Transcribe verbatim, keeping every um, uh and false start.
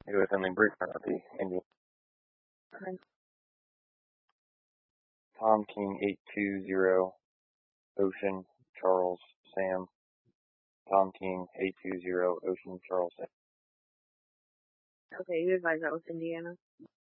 It was only brief of the Indian. Okay. Tom King eight two zero, Ocean, Charles, Sam. Tom King eight two zero, Ocean, Charles, Sam. Okay, you advise that was Indiana.